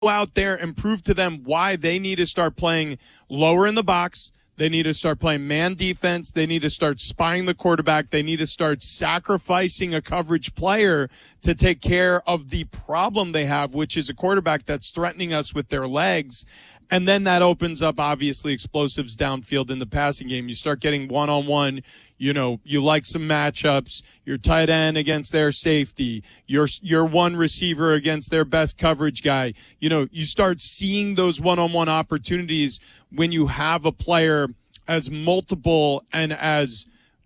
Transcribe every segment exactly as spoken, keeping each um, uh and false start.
out there and prove to them why they need to start playing lower in the box. They need to start playing man defense. They need to start spying the quarterback. They need to start sacrificing a coverage player to take care of the problem they have, which is a quarterback that's threatening us with their legs. And then that opens up, obviously, explosives downfield in the passing game. You start getting one-on-one. You know, you like some matchups. Your tight end against their safety. Your your one receiver against their best coverage guy. You know, you start seeing those one-on-one opportunities when you have a player as multiple and as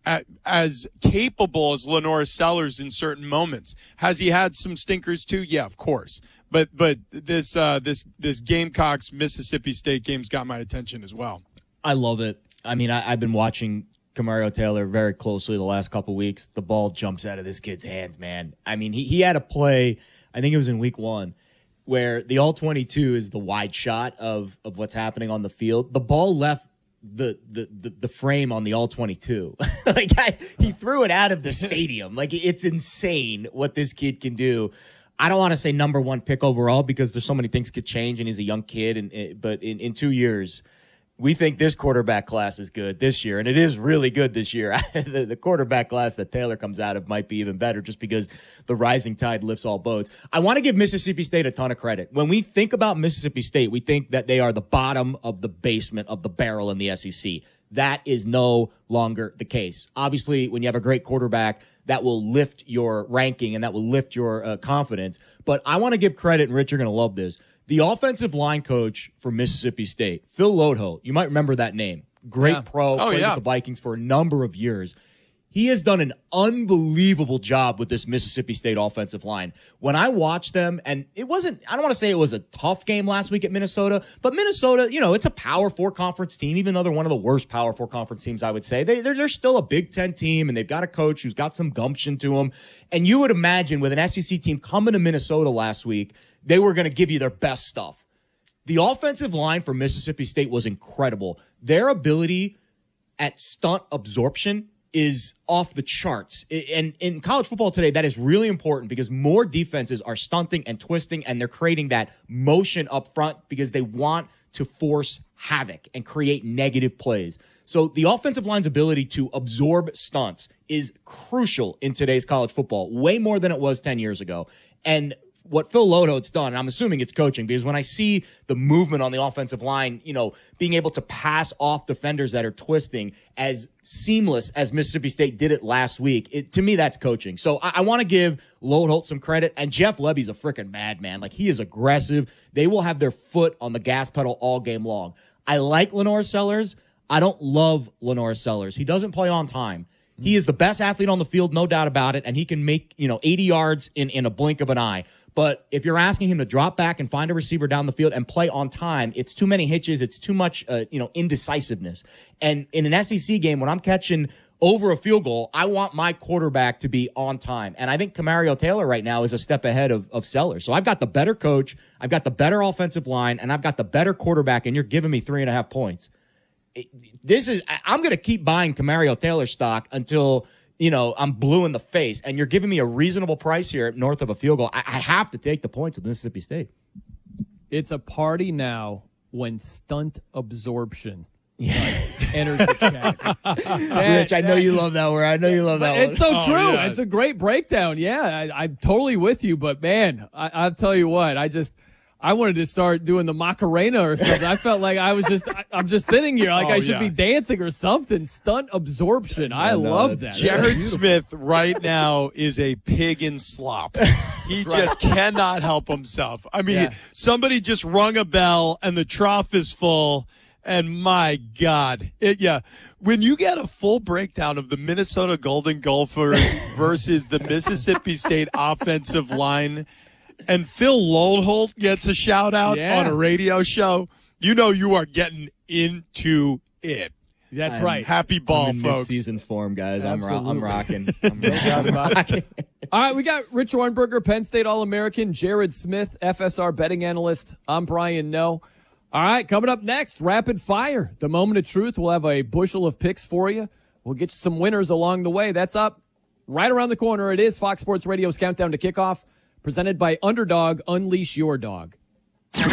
as capable as Lenore Sellers in certain moments. Has he had some stinkers too? Yeah, of course. But but this uh, this this Gamecocks Mississippi State game's got my attention as well. I love it. I mean, I, I've been watching Camario Taylor very closely the last couple weeks. The ball jumps out of this kid's hands, man. I mean, he he had a play, I think it was in week one, where the all twenty-two is the wide shot of of what's happening on the field. The ball left the the the, the frame on the all twenty-two. Like I, he threw it out of the stadium. Like it's insane what this kid can do. I don't want to say number one pick overall because there's so many things could change and he's a young kid. And but in, in two years, we think this quarterback class is good this year, and it is really good this year. the, the quarterback class that Taylor comes out of might be even better just because the rising tide lifts all boats. I want to give Mississippi State a ton of credit. When we think about Mississippi State, we think that they are the bottom of the basement of the barrel in the S E C. That is no longer the case. Obviously, when you have a great quarterback, that will lift your ranking and that will lift your uh, confidence. But I want to give credit, and Rich, you're going to love this. The offensive line coach for Mississippi State, Phil Lodeholt, you might remember that name. Great yeah. pro, oh, played yeah. with the Vikings for a number of years. He has done an unbelievable job with this Mississippi State offensive line. When I watched them, and it wasn't, I don't want to say it was a tough game last week at Minnesota, but Minnesota, you know, it's a Power Four conference team, even though they're one of the worst Power Four conference teams, I would say. They, they're, they're still a Big Ten team, and they've got a coach who's got some gumption to him. And you would imagine with an S E C team coming to Minnesota last week, they were going to give you their best stuff. The offensive line for Mississippi State was incredible. Their ability at stunt absorption is off the charts. And in college football today, that is really important because more defenses are stunting and twisting, and they're creating that motion up front because they want to force havoc and create negative plays. So the offensive line's ability to absorb stunts is crucial in today's college football, way more than it was ten years ago. And what Phil Lodeholt's done, and I'm assuming it's coaching, because when I see the movement on the offensive line, you know, being able to pass off defenders that are twisting as seamless as Mississippi State did it last week, it, to me, that's coaching. So I, I want to give Lodeholt some credit, and Jeff Lebby's a freaking madman. Like, he is aggressive. They will have their foot on the gas pedal all game long. I like Lenore Sellers. I don't love Lenore Sellers. He doesn't play on time. He is the best athlete on the field, no doubt about it, and he can make, you know, eighty yards in, in a blink of an eye. But if you're asking him to drop back and find a receiver down the field and play on time, it's too many hitches. It's too much, uh, you know, indecisiveness. And in an S E C game, when I'm catching over a field goal, I want my quarterback to be on time. And I think Camario Taylor right now is a step ahead of, of Sellers. So I've got the better coach, I've got the better offensive line, and I've got the better quarterback, and you're giving me three and a half points. It, this is, I'm going to keep buying Camario Taylor stock until, you know, I'm blue in the face, and you're giving me a reasonable price here north of a field goal. I, I have to take the points with Mississippi State. It's a party now when stunt absorption yeah. like, enters the chat. Man, Rich, I know you love that word. I know you love that It's one. so Oh, true. yeah. It's a great breakdown. Yeah, I, I'm totally with you. But, man, I, I'll tell you what, I just – I wanted to start doing the Macarena or something. I felt like I was just, I, I'm just sitting here like oh, I should yeah. be dancing or something. Stunt absorption. I no, love that. Jared Smith right now is a pig in slop. He just cannot help himself. I mean, Yeah. somebody just rung a bell and the trough is full. And my God, it, yeah, when you get a full breakdown of the Minnesota Golden Gophers versus the Mississippi State offensive line, and Phil Lodeholt gets a shout out Yeah. on a radio show, you know you are getting into it. That's I'm right. Happy ball, I'm in folks. mid-season form, guys. I'm, ro- I'm Absolutely. rocking. I'm No doubt about it. All right, we got Rich Ornberger, Penn State All-American, Jared Smith, F S R betting analyst. I'm Brian Noe. All right, coming up next, Rapid Fire. The moment of truth. We'll have a bushel of picks for you. We'll get you some winners along the way. That's up right around the corner. It is Fox Sports Radio's Countdown to Kickoff, presented by Underdog. Unleash your dog.